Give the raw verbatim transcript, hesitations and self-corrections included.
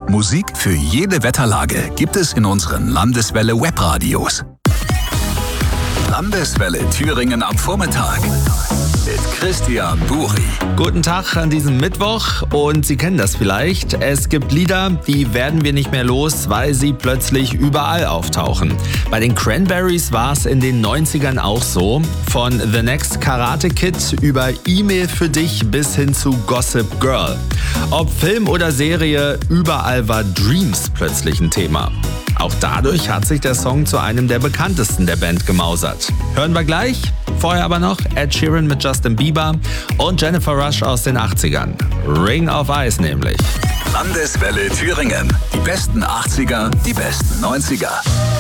Musik für jede Wetterlage gibt es in unseren Landeswelle Webradios. Landeswelle Thüringen am Vormittag mit Christian Buri. Guten Tag an diesem Mittwoch und Sie kennen das vielleicht. Es gibt Lieder, die werden wir nicht mehr los, weil sie plötzlich überall auftauchen. Bei den Cranberries war es in den neunzigern auch so. Von The Next Karate Kid über E-Mail für dich bis hin zu Gossip Girl. Ob Film oder Serie, überall war Dreams plötzlich ein Thema. Auch dadurch hat sich der Song zu einem der bekanntesten der Band gemausert. Hören wir gleich. Vorher aber noch Ed Sheeran mit Justin Bieber und Jennifer Rush aus den achtzigern. Ring of Ice nämlich. Landeswelle Thüringen. Die besten achtziger, die besten neunziger.